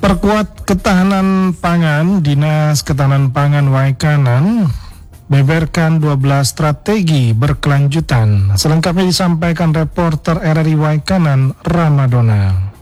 Perkuat ketahanan pangan, Dinas Ketahanan Pangan Waikanan beberkan 12 strategi berkelanjutan. Selengkapnya disampaikan reporter RRI Waikanan, Ramadona.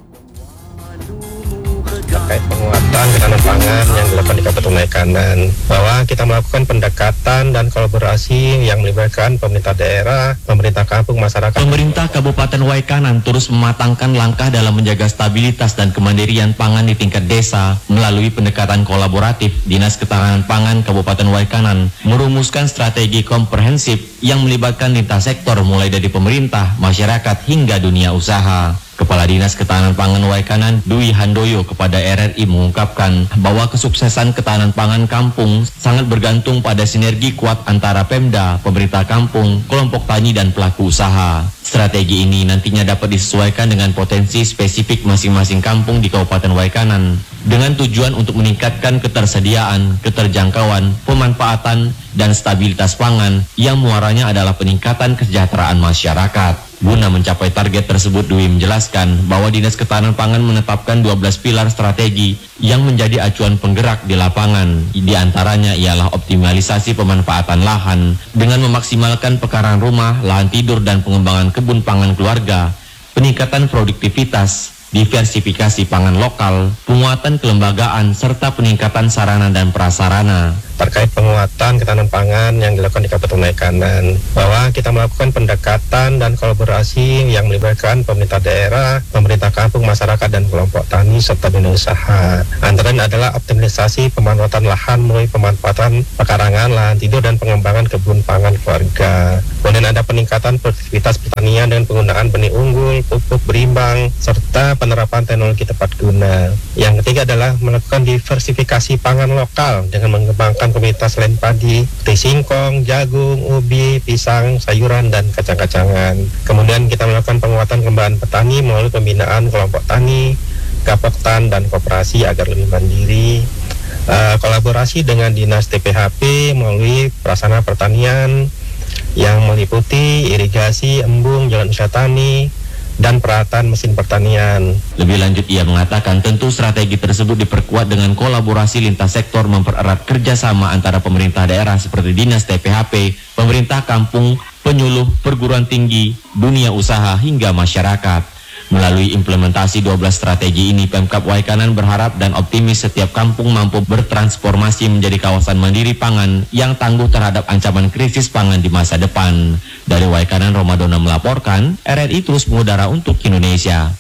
Terkait penguatan ketahanan pangan yang dilakukan di Kabupaten Waikanan, bahwa kita melakukan pendekatan dan kolaborasi yang melibatkan pemerintah daerah, pemerintah kampung, masyarakat. Pemerintah Kabupaten Waikanan terus mematangkan langkah dalam menjaga stabilitas dan kemandirian pangan di tingkat desa melalui pendekatan kolaboratif. Dinas Ketahanan Pangan Kabupaten Waikanan merumuskan strategi komprehensif yang melibatkan lintas sektor mulai dari pemerintah, masyarakat hingga dunia usaha. Kepala Dinas Ketahanan Pangan Waikanan, Dwi Handoyo, kepada RRI mengungkapkan bahwa kesuksesan ketahanan pangan kampung sangat bergantung pada sinergi kuat antara Pemda, pemerintah kampung, kelompok tani dan pelaku usaha. Strategi ini nantinya dapat disesuaikan dengan potensi spesifik masing-masing kampung di Kabupaten Waikanan dengan tujuan untuk meningkatkan ketersediaan, keterjangkauan, pemanfaatan, dan stabilitas pangan yang muaranya adalah peningkatan kesejahteraan masyarakat. Guna mencapai target tersebut, Dwi menjelaskan bahwa Dinas Ketahanan Pangan menetapkan 12 pilar strategi yang menjadi acuan penggerak di lapangan. Di antaranya ialah optimalisasi pemanfaatan lahan dengan memaksimalkan pekarangan rumah, lahan tidur, dan pengembangan kebun pangan keluarga, peningkatan produktivitas, diversifikasi pangan lokal, penguatan kelembagaan, serta peningkatan sarana dan prasarana. Terkait penguatan ketahanan pangan yang dilakukan di Kabupaten Waikanan, bahwa kita melakukan pendekatan dan kolaborasi yang melibatkan pemerintah daerah, pemerintah kampung, masyarakat, dan kelompok tani serta dunia usaha. Antara lain adalah optimalisasi pemanfaatan lahan melalui pemanfaatan pekarangan, lahan tidur, dan pengembangan kebun pangan keluarga. Kemudian ada peningkatan produktivitas pertanian dengan penggunaan benih unggul, pupuk berimbang, serta penerapan teknologi tepat guna. Yang ketiga adalah melakukan diversifikasi pangan lokal dengan mengembangkan komoditas selain padi, seperti singkong, jagung, ubi, pisang, sayuran, dan kacang-kacangan. Kemudian kita melakukan penguatan kembangkan petani melalui pembinaan kelompok tani, gapoktan, dan koperasi agar lebih mandiri. Kolaborasi dengan Dinas TPHP melalui prasarana pertanian yang meliputi irigasi, embung, jalan usaha tani, dan peralatan mesin pertanian. Lebih lanjut, ia mengatakan tentu strategi tersebut diperkuat dengan kolaborasi lintas sektor, mempererat kerjasama antara pemerintah daerah seperti Dinas TPHP, pemerintah kampung, penyuluh, perguruan tinggi, dunia usaha, hingga masyarakat. Melalui implementasi 12 strategi ini, Pemkab Waikanan berharap dan optimis setiap kampung mampu bertransformasi menjadi kawasan mandiri pangan yang tangguh terhadap ancaman krisis pangan di masa depan. Dari Waikanan, Ramadona melaporkan, RRI terus mengudara untuk Indonesia.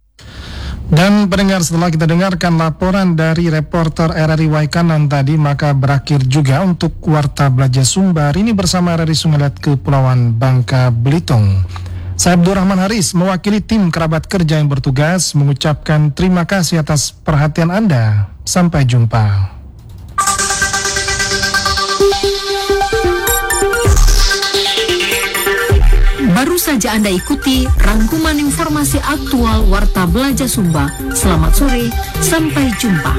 Dan pendengar, setelah kita dengarkan laporan dari reporter RRI Waikanan tadi, maka berakhir juga untuk Warta Belajar Sumbar ini bersama RRI Sungai Liat Kepulauan Bangka Belitung. Saya Abdul Rahman Haris, mewakili tim kerabat kerja yang bertugas, mengucapkan terima kasih atas perhatian Anda. Sampai jumpa. Baru saja Anda ikuti rangkuman informasi aktual Warta Belajar Sumba. Selamat sore, sampai jumpa.